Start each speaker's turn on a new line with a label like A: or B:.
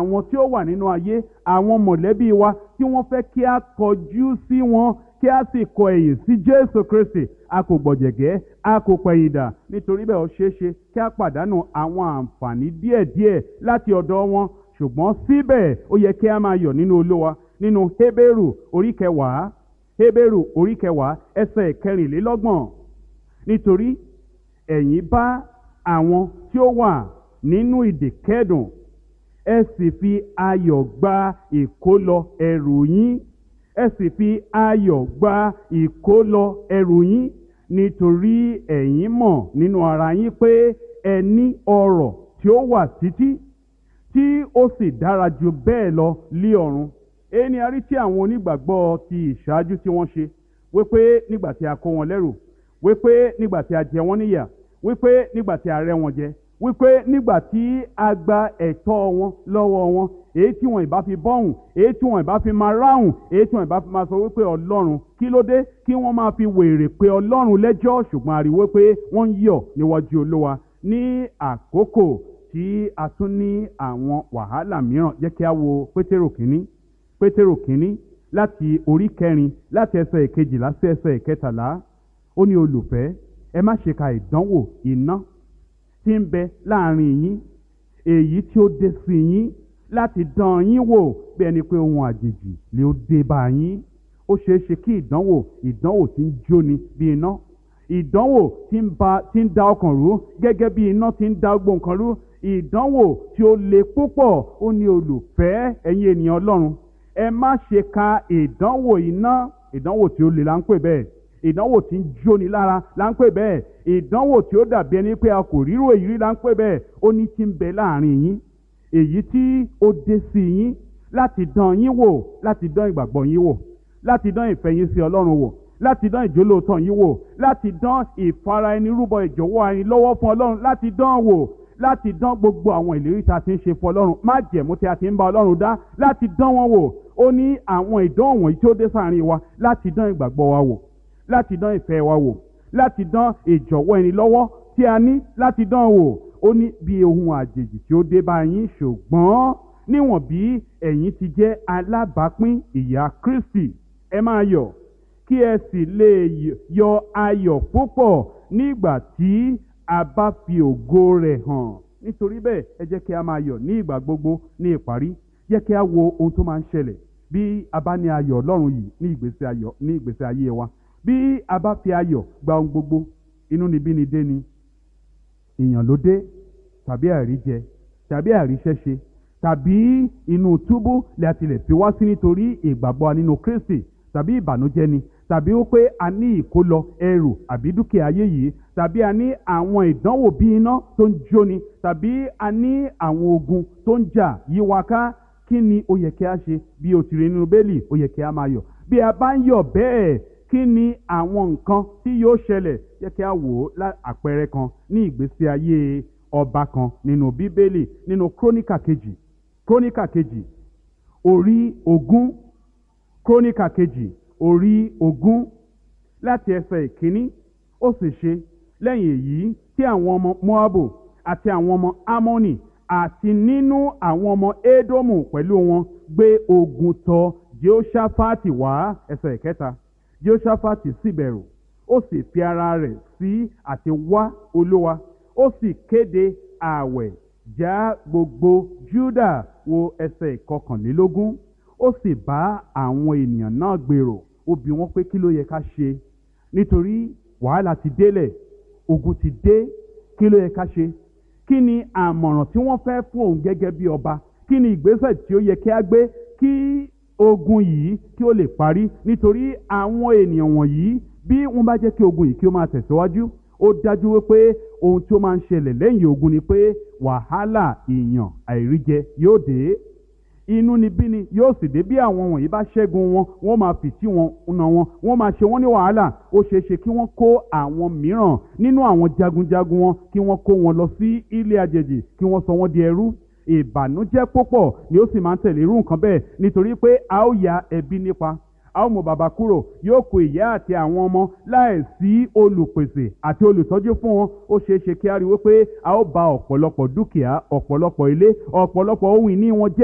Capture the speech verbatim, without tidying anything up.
A: àwọn tí ó wà nínú ayé, àwọn mọ̀lẹ́bí wa tí wọ́n fẹ́ kí a kọjú sí wọn, kí a sì kọ ẹ̀yìn sí Jésù Kristi. A kò gbọ̀jẹ̀gẹ́, a kò pẹ̀yìndà. Nítorí bẹ́ẹ̀ ó ṣeé ṣe kí a pàdánù àwọn àǹfààní díẹ̀díẹ̀ láti ọ̀dọ̀ wọn. Ṣùgbọ́n síbẹ̀ ó yẹ kí a máa yọ̀ nínú Olúwa. Nínú Hébérù orí kẹwàá, Hébérù orí kẹwàá ẹsẹ̀ kẹrìnlélọ́gbọ̀n. Nítorí ẹ̀yin bá àwọn tí ó wà nínú ìdè kẹ́dùn, ẹ sì fi ayọ̀ gba ìkólọ ẹrù yín. Ẹ sì fi ayọ̀ gba ìkólọ ẹrù yín. Nítorí ẹ̀yin mọ̀ nínú ara yín pé ẹ ní ọrọ̀ tí ó wà títí, tí ó sì dára jù bẹ́ẹ̀ lọ lí ọ̀run. Èyí ni a rí tí àwọn onígbàgbọ́ ti ìṣáájú tí wọ́n ṣe, wípé nígbà tí a kó wọn lẹ́rù, wípé nígbà tí a jẹ wọ́n níyà, wípé nígbà tí a rẹ́ wọn jẹ, wípé nígbà tí a gba ẹ̀tọ́ wọn lọ́wọ́ wọn, èyí tí wọn ìbá fi bọ́hùn, èyí tí wọn ìbá fi máa ráhùn, èyí tí wọn ìbá fi máa sọ wípé Ọlọ́run kí ló dé, kí wọ́n máa fi wèrè pé Ọlọ́run lẹ́jọ́. Ṣùgbọ́n a rí wípé wọ́n ń yọ̀ níwájú Olúwa. Ní àkókò tí a tún ní àwọn wàhálà mìíràn, jẹ́ kí a wo Pétérù kínní, Pétérù kínní láti orí kẹrin, láti ẹsẹ̀ ìkejìlá sí ẹsẹ̀ ìkẹtàlá. Ó ní, olùfẹ́, ẹ má ṣe ka ìdánwò iná tí ń bẹ láàrin yín, èyí tí ó dé sí yín láti dán yín wò bí ẹni pé ohun àjèjì lè ó dé bá yín. Ó ṣeé ṣe kí ìdánwò ìdánwò tí ń jóni bí iná, ìdánwò tí ń ba tí ń da ọkàn rú gẹ́gẹ́ bí iná tí ń da gbogbo nǹkan rú, ìdánwò tí ó le púpọ̀. Ó ní, olùfẹ́, ẹ̀yin ènìyàn Ọlọ́run, ẹ má ṣe ka ìdánwò iná. Ìdánwò tí ó le là ń pè bẹ́ẹ̀, ìdánwò tí ń jóni lára là ń pè bẹ́ẹ̀, ìdánwò tí ó dàbí ẹni pé a kò rírò èyí rí là ń pè bẹ́ẹ̀. Ó ní tí ń bẹ láàrin yín, èyí tí ó dé sí yín láti dán yín wò, láti dán ìgbàgbọ́ yín wò, láti dán ìfẹ́ yín sí Ọlọ́run wò, láti dán ìjólóòtọ́ yín wò, láti dán ìfara ẹni rúbọ ìjọ̀wọ́ ẹni lọ́wọ́ fún Ọlọ́run, láti dán wò, láti dán gbogbo àwọn ìlérí tí a ti ń ṣe fún Ọlọ́run, májẹ̀mú tí a ti ń bá Ọlọ́run dá, láti dán wọn wò. Ó ní àwọn ìdánwò wọ̀nyí tí ó dé sáàrin wa láti dán ìgbàgbọ́ wa wò, láti dán ìfẹ́ wa wò, láti dán ìjọ̀wọ́ ẹni lọ́wọ́ tí a ní, láti dán wò. Ó ní bí ohun àjèjì tí ó dé bá yín, ṣùgbọ́n níwọ̀n bí ẹ̀yin ti jẹ́ alábàápín ìyà Kristi, ẹ máa yọ̀, kí ẹ sì lè yọ ayọ̀ púpọ̀ nígbà tí a bá fi ògo rẹ̀ hàn. Nítorí bẹ́ẹ̀, ẹ jẹ́ kí a máa yọ̀ ní ìgbà gbogbo. Ní ìparí, jẹ́ kí a wo ohun tó máa ń ṣẹlẹ̀ bí a bá ní ayọ̀ Ọlọ́run yìí ní ìgbésí ayọ̀ ní ìgbésí ayé wa. Bí a bá fi ayọ̀ gba ohun gbogbo, inúnibíni dé ni, ìyàn ló dé, tàbí àìríjẹ, tàbí àìríṣẹ́ṣe, tàbí inú túbú lè àtìlẹ̀ fi wá sí nítorí ìgbàgbọ́ nínú Kristi, tàbí ìbànújẹ́ ni, tàbí ó pé a ní ìkólọ ẹrù àbí dúkìá ayé yìí, tàbí a ní àwọn ìdánwò bí iná tó ń jóni, tàbí a ní àwọn ogun tó ń jà yí wa ká. Kí ni ó yẹ kí a ṣe? Bí o ti rí nínú Bíbélì, ó yẹ kí a máa yọ̀. Bí a bá ń yọ̀ bẹ́ẹ̀, kí ni àwọn nǹkan tí yóò ṣẹlẹ̀? Jẹ́ kí a wò ó àpẹẹrẹ kan ní ìgbésí ayé ọba kan nínú Bíbélì, nínú Króníkà kejì, Króníkà kejì orí ogún, Króníkà kejì orí ogún láti ẹsẹ̀ ìkíní. Ó sì ṣe lẹ́yìn èyí tí àwọn ọmọ Móábù àti àwọn ọmọ Ámónì àti nínú àwọn ọmọ Édómù pẹ̀lú wọn gbé ogun tọ̀ Jehoṣafati wá. Ẹsẹ̀ ìkẹta. Jehoṣafati sì bẹ̀rù, ó sì fi ara rẹ̀ sí àti wá Olúwa, ó sì kéde ààwẹ̀ já gbogbo Júdà. Wo ẹsẹ̀ ìkọkànlélógún. Ó sì bá àwọn ènìyàn náà gbèrò, ó bi wọ́n pé kí ló yẹ ká ṣe, nítorí wàhálà ti délẹ̀, ogun ti dé, kí ló yẹ ká ṣe? Kí ni àmọ̀ràn tí wọ́n fẹ́ fún òun gẹ́gẹ́ bí ọba? Kí ni ìgbésẹ̀ tí ó yẹ kí a gbé kí ogun yìí kí ó lè parí? Nítorí àwọn ènìyàn wọ̀nyí, bí wọ́n bá jẹ́ kí ogun yìí kí ó máa tẹ̀síwájú, ó dájú wípé ohun tí ó máa ń ṣẹlẹ̀ lẹ́yìn ogun ni pé wàhálà, ìyàn, àìríjẹ yóò dé, inúnibíni yóò sì dé. Bí àwọn wọ̀nyí bá ṣẹ́gun wọn, wọ́n máa fìtí wọn na wọn, wọ́n máa ṣe wọ́n ní wàhálà. Ó ṣeé ṣe kí wọ́n kó àwọn mìíràn nínú àwọn jagunjagun wọn, kí wọ́n kó wọn lọ sí ilé àjèjì, kí wọ́n sọ wọ́n di ẹrú. Ìbànújẹ́ púpọ̀ ni ó sì máa ń tẹ̀lé irú nǹkan bẹ́ẹ̀, nítorí pé a ó ya ẹbí nípa, a ó mú bàbá kúrò, yóò kó ìyá àti àwọn ọmọ láì sí olùpèsè àti olùtọ́jú fún wọn. Ó ṣeé ṣe kí a rí wípé a ó bà ọ̀pọ̀lọpọ̀ dúkìá, ọ̀pọ̀lọpọ̀ ilé, ọ̀pọ̀lọpọ̀ ohun ìní wọn jẹ́.